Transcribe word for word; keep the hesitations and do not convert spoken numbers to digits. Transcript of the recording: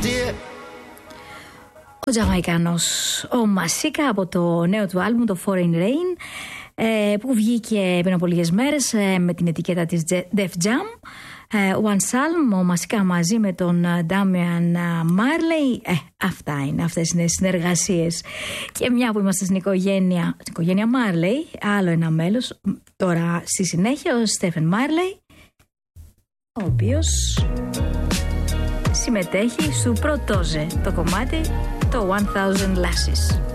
Ο Τζαμαϊκάνος, ο Μασίκα, από το νέο του άλμπουμ, το Foreign Rain, που βγήκε πριν από λίγες μέρες με την ετικέτα της Def Jam. One Salm, ο Μασίκα μαζί με τον Damian Marley. Ε, αυτά είναι, αυτές είναι οι συνεργασίες. Και μια που είμαστε στην οικογένεια, στην οικογένεια Marley, άλλο ένα μέλος, τώρα στη συνέχεια ο Stephen Marley, ο οποίος συμμετέχει στο πρωτόζε το κομμάτι, το one thousand Lashes.